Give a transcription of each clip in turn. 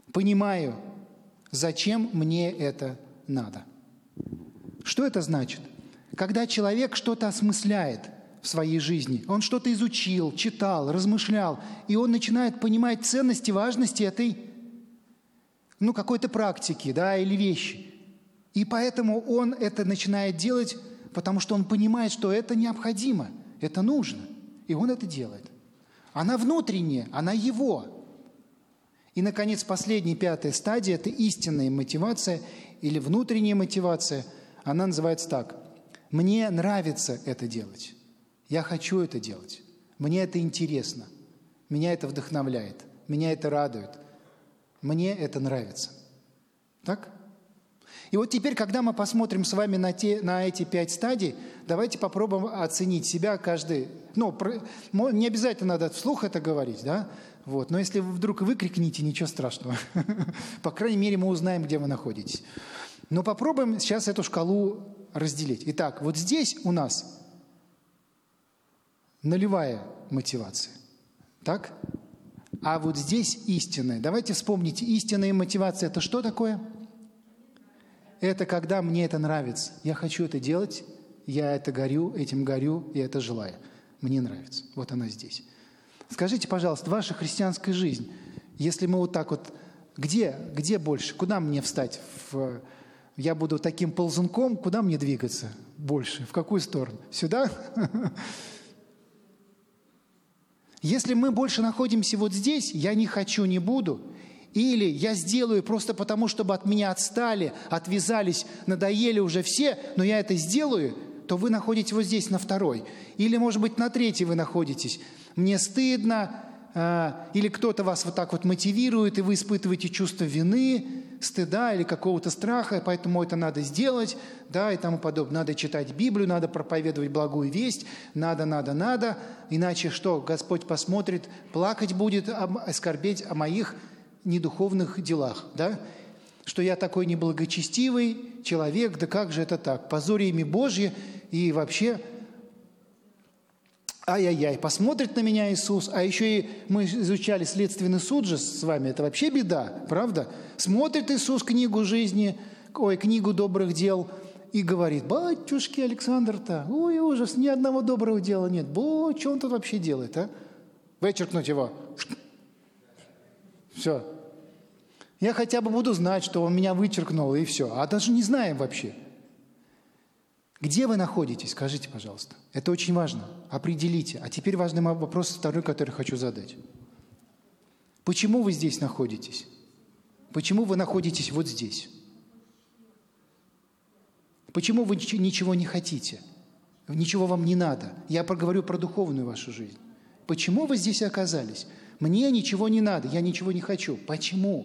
понимаю, зачем мне это надо. Что это значит? Когда человек что-то осмысляет в своей жизни, он что-то изучил, читал, размышлял, и он начинает понимать ценность и важность этой, какой-то практики, да, или вещи. И поэтому он это начинает делать, потому что он понимает, что это необходимо, это нужно, и он это делает. Она внутренняя, она его. И, наконец, последняя, 5-я стадия – это истинная мотивация или внутренняя мотивация. Она называется так. Мне нравится это делать. Я хочу это делать. Мне это интересно. Меня это вдохновляет. Меня это радует. Мне это нравится. Так? И вот теперь, когда мы посмотрим с вами на эти 5 стадий, давайте попробуем оценить себя каждый. Не обязательно надо вслух это говорить, да? Но если вы вдруг выкрикните, ничего страшного. По крайней мере, мы узнаем, где вы находитесь. Но попробуем сейчас эту шкалу разделить. Итак, вот здесь у нас нулевая мотивация. Так? А вот здесь истинная. Давайте вспомните, истинная мотивация – это что такое? Это когда мне это нравится. Я хочу это делать, я этим горю, я это желаю. Мне нравится. Вот она здесь. Скажите, пожалуйста, ваша христианская жизнь, если мы вот так вот, где больше? Куда мне встать? Я буду таким ползунком, куда мне двигаться больше? В какую сторону? Сюда? Если мы больше находимся вот здесь, я не хочу, не буду, или я сделаю просто потому, чтобы от меня отстали, отвязались, надоели уже все, но я это сделаю, то вы находитесь вот здесь на 2-й. Или, может быть, на 3-й вы находитесь. Мне стыдно, или кто-то вас вот так вот мотивирует, и вы испытываете чувство вины, стыда или какого-то страха, поэтому это надо сделать, да, и тому подобное. Надо читать Библию, надо проповедовать благую весть, надо, иначе что? Господь посмотрит, плакать будет, скорбеть о моих недуховных делах, да? Что я такой неблагочестивый человек, да как же это так? Позор имя Божье, и вообще, ай-яй-яй, посмотрит на меня Иисус, а еще и мы изучали следственный суд же с вами, это вообще беда, правда? Смотрит Иисус книгу жизни, книгу добрых дел, и говорит: батюшки Александр-то, ой, ужас, ни одного доброго дела нет, что он тут вообще делает, а? Вычеркнуть его. Все. Я хотя бы буду знать, что он меня вычеркнул, и все. А даже не знаем вообще. Где вы находитесь, скажите, пожалуйста. Это очень важно. Определите. А теперь важный вопрос второй, который хочу задать. Почему вы здесь находитесь? Почему вы находитесь вот здесь? Почему вы ничего не хотите? Ничего вам не надо? Я проговорю про духовную вашу жизнь. Почему вы здесь оказались? Мне ничего не надо, я ничего не хочу. Почему?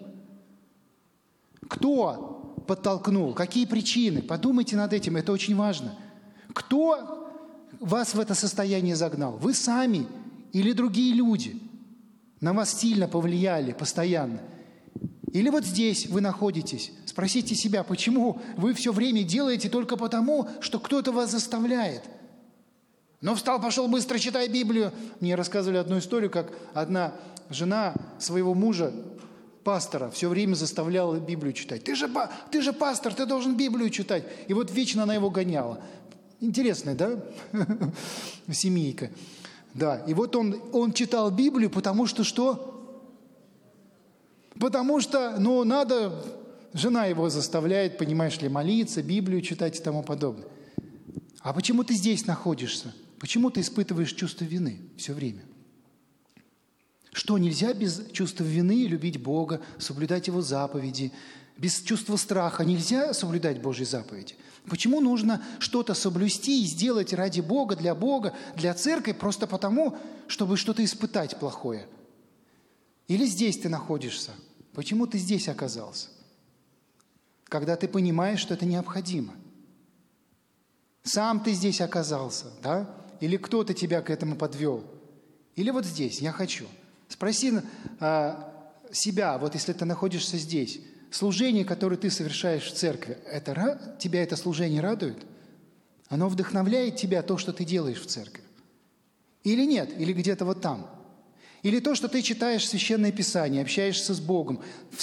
Кто подтолкнул? Какие причины? Подумайте над этим, это очень важно. Кто вас в это состояние загнал? Вы сами или другие люди? На вас сильно повлияли постоянно? Или вот здесь вы находитесь? Спросите себя, почему вы все время делаете только потому, что кто-то вас заставляет? Встал, пошел быстро, читай Библию. Мне рассказывали одну историю, как одна жена своего мужа, пастора, все время заставляла Библию читать. Ты же пастор, ты должен Библию читать. И вот вечно она его гоняла. Интересная, да? Семейка. Да. И вот он читал Библию, потому что что? Потому что, надо, жена его заставляет, понимаешь ли, молиться, Библию читать и тому подобное. А почему ты здесь находишься? Почему ты испытываешь чувство вины все время? Что, нельзя без чувства вины любить Бога, соблюдать Его заповеди? Без чувства страха нельзя соблюдать Божьи заповеди? Почему нужно что-то соблюсти и сделать ради Бога, для церкви, просто потому, чтобы что-то испытать плохое? Или здесь ты находишься? Почему ты здесь оказался? Когда ты понимаешь, что это необходимо. Сам ты здесь оказался, да? Или кто-то тебя к этому подвел? Или вот здесь, я хочу. Спроси себя, вот если ты находишься здесь, служение, которое ты совершаешь в церкви, тебя это служение радует? Оно вдохновляет тебя, то, что ты делаешь в церкви? Или нет? Или где-то вот там? Или то, что ты читаешь Священное Писание, общаешься с Богом, в